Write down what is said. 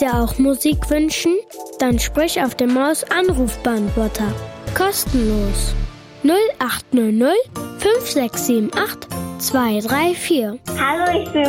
dir auch Musik wünschen? Dann sprich auf dem Maus-Anrufbeantworter. Kostenlos. 0800 5678 234. Hallo, ich bin